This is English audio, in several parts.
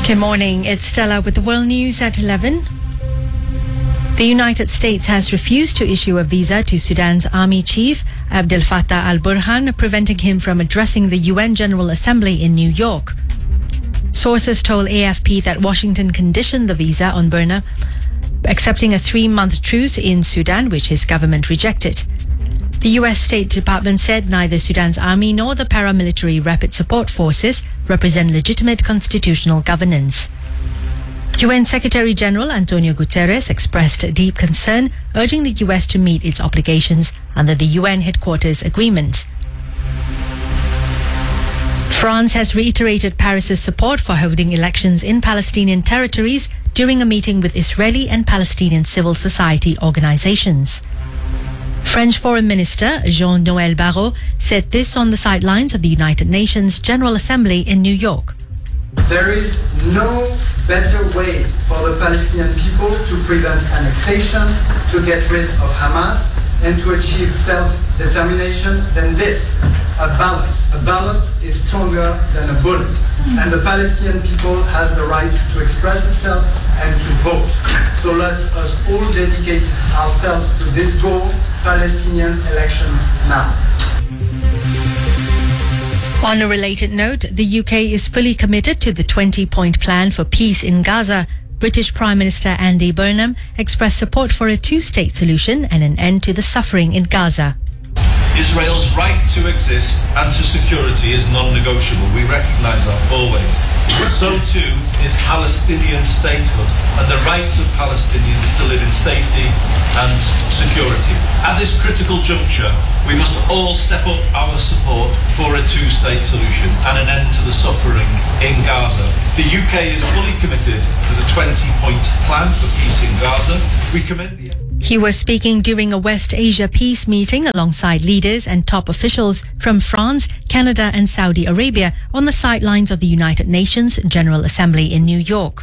Good morning, it's Stella with the World News at 11. The United States has refused to issue a visa to Sudan's army chief, Abdel Fattah al-Burhan, preventing him from addressing the UN General Assembly in New York. Sources told AFP that Washington conditioned the visa on Burhan accepting a 3-month truce in Sudan, which his government rejected. The U.S. State Department said neither Sudan's army nor the paramilitary rapid support forces represent legitimate constitutional governance. UN Secretary General Antonio Guterres expressed deep concern, urging the U.S. to meet its obligations under the UN headquarters agreement. France has reiterated Paris's support for holding elections in Palestinian territories during a meeting with Israeli and Palestinian civil society organizations. French Foreign Minister Jean-Noël Barrot said this on the sidelines of the United Nations General Assembly in New York. There is no better way for the Palestinian people to prevent annexation, to get rid of Hamas, and to achieve self-determination than this, a ballot. A ballot is stronger than a bullet. And the Palestinian people has the right to express itself and to vote. So let us all dedicate ourselves to this goal, Palestinian elections now. On a related note, the UK is fully committed to the 20-point plan for peace in Gaza. British Prime Minister Andy Burnham expressed support for a two-state solution and an end to the suffering in Gaza. Israel's right to exist and to security is non-negotiable. We recognise that always. So too is Palestinian statehood and the rights of Palestinians to live in safety and security. At this critical juncture, we must all step up our support for a two-state solution and an end to the suffering in Gaza. The UK is fully committed to the 20-point plan for peace in Gaza. We commend the... He was speaking during a West Asia peace meeting alongside leaders and top officials from France, Canada and Saudi Arabia on the sidelines of the United Nations General Assembly in New York.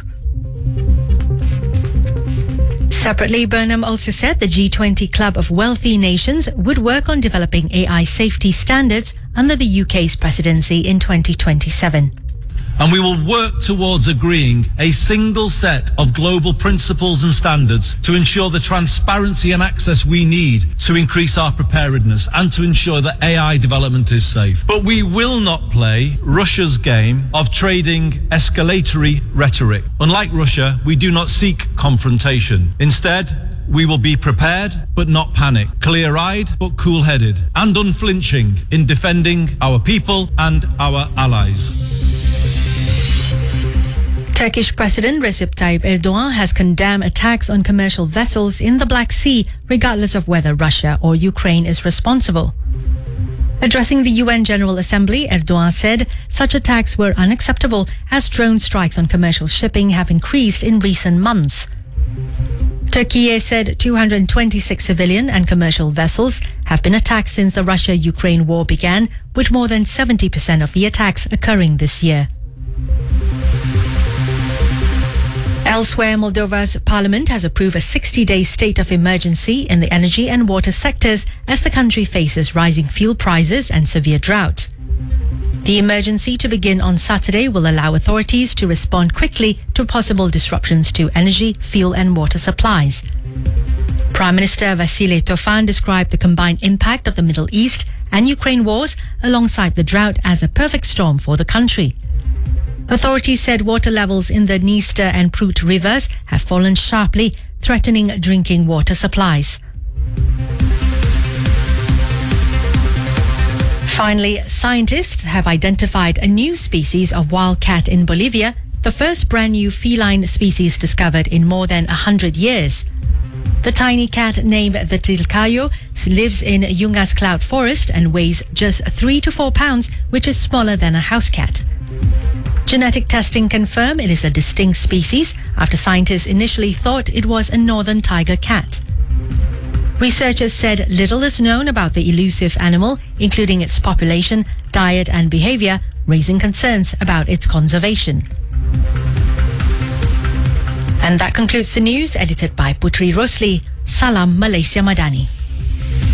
Separately, Burnham also said the G20 Club of Wealthy Nations would work on developing AI safety standards under the UK's presidency in 2027. And we will work towards agreeing a single set of global principles and standards to ensure the transparency and access we need to increase our preparedness and to ensure that AI development is safe. But we will not play Russia's game of trading escalatory rhetoric. Unlike Russia, we do not seek confrontation. Instead, we will be prepared but not panic, clear-eyed but cool-headed, and unflinching in defending our people and our allies. Turkish President Recep Tayyip Erdogan has condemned attacks on commercial vessels in the Black Sea, regardless of whether Russia or Ukraine is responsible. Addressing the UN General Assembly, Erdogan said such attacks were unacceptable as drone strikes on commercial shipping have increased in recent months. Turkey said 226 civilian and commercial vessels have been attacked since the Russia-Ukraine war began, with more than 70% of the attacks occurring this year. Elsewhere, Moldova's parliament has approved a 60-day state of emergency in the energy and water sectors as the country faces rising fuel prices and severe drought. The emergency to begin on Saturday will allow authorities to respond quickly to possible disruptions to energy, fuel and water supplies. Prime Minister Vasile Tofan described the combined impact of the Middle East and Ukraine wars alongside the drought as a perfect storm for the country. Authorities said water levels in the Dniester and Prut rivers have fallen sharply, threatening drinking water supplies. Finally, scientists have identified a new species of wild cat in Bolivia, the first brand new feline species discovered in more than 100 years. The tiny cat named the Tilcayo lives in Yungas Cloud Forest and weighs just 3 to 4 pounds, which is smaller than a house cat. Genetic testing confirmed it is a distinct species after scientists initially thought it was a northern tiger cat. Researchers said little is known about the elusive animal, including its population, diet and behavior, raising concerns about its conservation. And that concludes the news, edited by Putri Rosli. Salam Malaysia Madani.